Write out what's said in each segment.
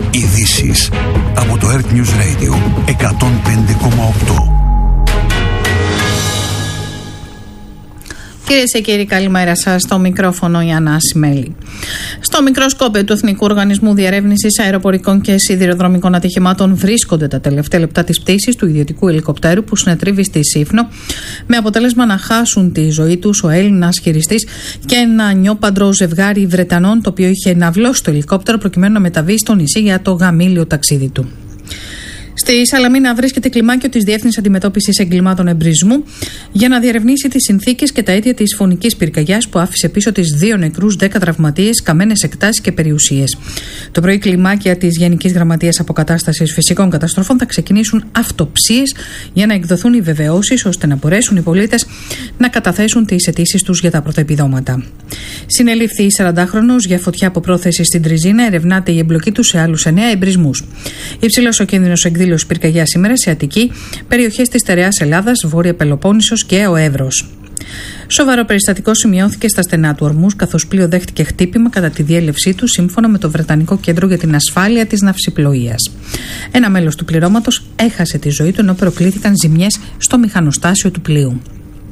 Ειδήσεις από το Earth News Radio 105,8. Κυρίες και κύριοι, καλημέρα σας. Στο μικρόφωνο η Άννα Ασημέλη. Στο μικροσκόπιο του Εθνικού Οργανισμού Διερεύνησης Αεροπορικών και Σιδηροδρομικών Ατυχημάτων βρίσκονται τα τελευταία λεπτά της πτήσης του ιδιωτικού ελικοπτέρου που συνετρίβει στη Σύφνο, με αποτέλεσμα να χάσουν τη ζωή τους ο Έλληνας χειριστής και ένα νιόπαντρο ζευγάρι Βρετανών, το οποίο είχε ναυλώσει το ελικόπτερο προκειμένου να μεταβεί στο νησί για το γαμήλιο ταξίδι του. Στη Σαλαμίνα βρίσκεται κλιμάκιο της Διεύθυνσης Αντιμετώπισης Εγκλημάτων Εμπρισμού για να διερευνήσει τις συνθήκες και τα αίτια της φωνικής πυρκαγιάς που άφησε πίσω τις 2 νεκρούς, 10 τραυματίες, καμένες εκτάσεις και περιουσίες. Το πρωί, κλιμάκια της Γενικής Γραμματείας Αποκατάστασης Φυσικών Καταστροφών θα ξεκινήσουν αυτοψίες για να εκδοθούν οι βεβαιώσεις ώστε να μπορέσουν οι πολίτες να καταθέσουν τις αιτήσεις τους για τα πρωτοεπιδόματα. Συνελήφθη 40χρονος για φωτιά από πρόθεση στην Τριζίνα, ερευνάται η εμπλοκή του σε άλλους 9 εμπρισμούς. Υψηλός ο κίνδυνος εκδήλωση πυρκαγιά σήμερα σε Αττική, περιοχές της Στερεάς Ελλάδας, Βόρεια Πελοπόννησος και ο Εύρος. Σοβαρό περιστατικό σημειώθηκε στα στενά του Ορμούς, καθώς πλοίο δέχτηκε χτύπημα κατά τη διέλευσή του, σύμφωνα με το Βρετανικό Κέντρο για την Ασφάλεια της Ναυσιπλοείας. Ένα μέλος του πληρώματος έχασε τη ζωή του, ενώ προκλήθηκαν ζημιές στο μηχανοστάσιο του πλοίου.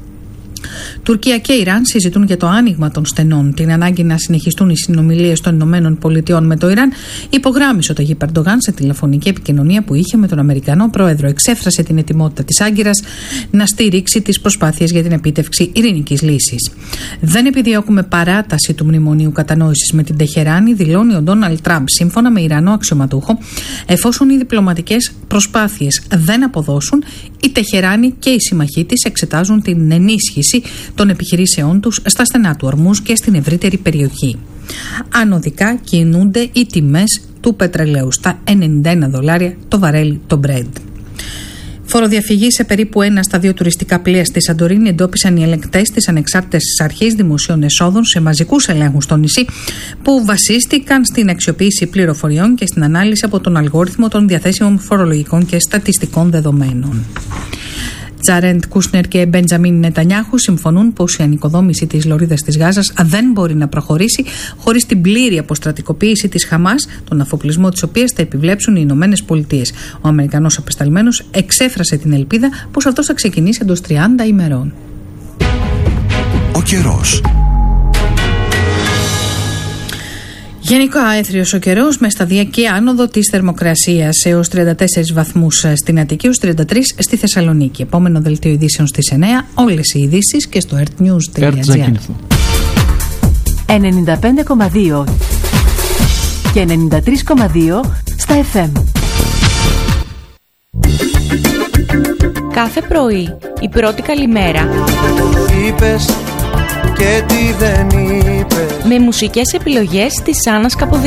Τουρκία και Ιράν συζητούν για το άνοιγμα των στενών. Την ανάγκη να συνεχιστούν οι συνομιλίες των ΗΠΑ με το Ιράν υπογράμμισε ο Ταγίπ Ερντογάν σε τηλεφωνική επικοινωνία που είχε με τον Αμερικανό πρόεδρο. Εξέφρασε την ετοιμότητα της Άγκυρας να στηρίξει τις προσπάθειες για την επίτευξη ειρηνικής λύσης. Δεν επιδιώκουμε παράταση του μνημονίου κατανόησης με την Τεχεράνη, δηλώνει ο Ντόναλντ Τραμπ, σύμφωνα με Ιρανό αξιωματούχο. Εφόσον οι διπλωματικές προσπάθειες δεν αποδώσουν, η Τεχεράνη και οι συμμαχοί της εξετάζουν την ενίσχυση των επιχειρήσεών τους στα στενά του Ορμούς και στην ευρύτερη περιοχή. Ανωδικά κινούνται οι τιμές του πετρελαίου στα $91 το βαρέλι το Brent. Φοροδιαφυγή σε περίπου 1 στα 2 τουριστικά πλοία στη Σαντορίνη εντόπισαν οι ελεγκτές της Ανεξάρτητης Αρχής Δημοσίων Εσόδων σε μαζικούς ελέγχους στο νησί, που βασίστηκαν στην αξιοποίηση πληροφοριών και στην ανάλυση από τον αλγόριθμο των διαθέσιμων φορολογικών και στατιστικών δεδομένων. Τζαρέντ Κούσνερ και Μπεντζαμίν Νετανιάχου συμφωνούν πως η ανοικοδόμηση της λωρίδας της Γάζας δεν μπορεί να προχωρήσει χωρίς την πλήρη αποστρατικοποίηση της Χαμάς, τον αφοπλισμό της οποίας θα επιβλέψουν οι Ηνωμένες Πολιτείες. Ο Αμερικανός απεσταλμένος εξέφρασε την ελπίδα πως αυτός θα ξεκινήσει εντός 30 ημερών. Ο καιρός. Γενικά έθριος ο καιρός, με σταδιακή άνοδο της θερμοκρασίας έως 34 βαθμούς στην Αττική, έως 33 στη Θεσσαλονίκη. Επόμενο δελτίο ειδήσεων στις 9, όλες οι ειδήσεις και στο earthnews.gr. 95,2 και 93,2 στα FM. Κάθε πρωί η πρώτη καλημέρα είπες και τι δεν είπες, με μουσικές επιλογές της Άννας Καποδίστρου.